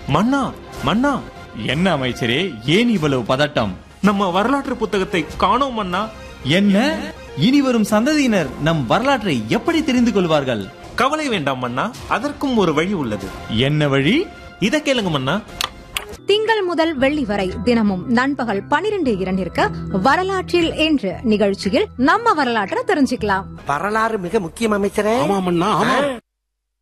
மன்னா மன்னா, என்ன அமைச்சரே, ஏன் இவ்வளவு பதட்டம்? நம்ம வரலாற்று புத்தகத்தை காணோம் மன்னா. என்ன? இனி வரும் சந்ததியினர் நம் வரலாற்றை எப்படி தெரிந்து கொள்வார்கள்? கவலை வேண்டாம் மன்னா, அதற்கும் ஒரு வழி உள்ளது. என்ன வழி? இத கேளுங்க மன்னா. திங்கள் முதல் வெள்ளி வரை தினமும் நண்பகல் 12:02 வரலாற்றில் என்று நிகழ்ச்சியில் நம்ம வரலாற்றை தெரிஞ்சுக்கலாம். வரலாறு மிக முக்கியம் அமைச்சரே. ஆமா மன்னா, ஆமா.